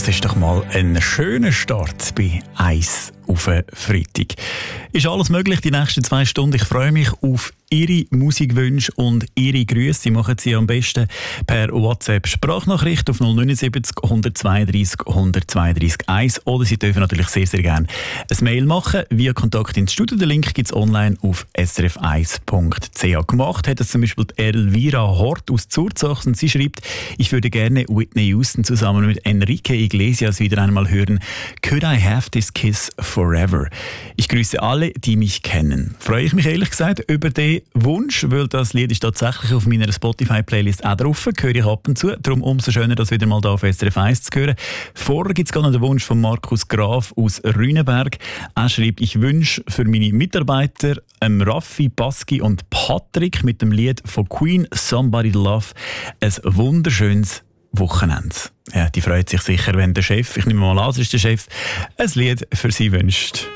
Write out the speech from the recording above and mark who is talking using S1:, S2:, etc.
S1: Das ist doch mal ein schöner Start bei «Eis auf Freitag». Ist alles möglich die nächsten 2 Stunden. Ich freue mich auf Ihre Musikwünsche und Ihre Grüße. Sie machen sie am besten per WhatsApp-Sprachnachricht auf 079 132 132 1 oder Sie dürfen natürlich sehr, sehr gerne ein Mail machen via Kontakt ins Studio. Den Link gibt es online auf srf1.ch. Gemacht hat es zum Beispiel die Elvira Hort aus Zurzach und sie schreibt, ich würde gerne Whitney Houston zusammen mit Enrique Iglesias wieder einmal hören. Could I have this kiss forever? Ich grüße alle, die mich kennen. Freue ich mich ehrlich gesagt über den Wunsch, weil das Lied ist tatsächlich auf meiner Spotify-Playlist auch drauf, höre ich ab und zu. Darum umso schöner, das wieder mal da auf SRF 1 zu hören. Vorher gibt es gerade noch den Wunsch von Markus Graf aus Rüneberg. Er schreibt, ich wünsche für meine Mitarbeiter Raffi, Baski und Patrick mit dem Lied von Queen «Somebody to Love» ein wunderschönes Wochenende. Ja, die freut sich sicher, wenn der Chef, ich nehme mal an, es ist der Chef, ein Lied für sie wünscht.